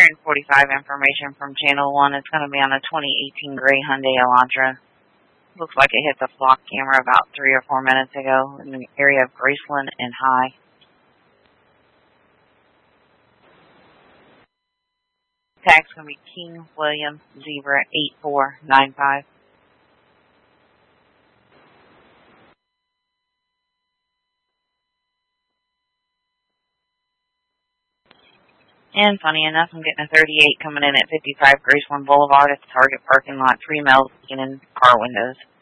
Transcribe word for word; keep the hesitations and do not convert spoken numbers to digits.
forty-five information from Channel one. It's going to be on a twenty eighteen gray Hyundai Elantra. Looks like it hit the flock camera about three or four minutes ago in the area of Graceland and High. Tag's going to be King William Zebra eight four nine five. And funny enough, I'm getting a thirty-eight coming in at fifty-five Graceland Boulevard at the Target parking lot. Three males looking in car windows.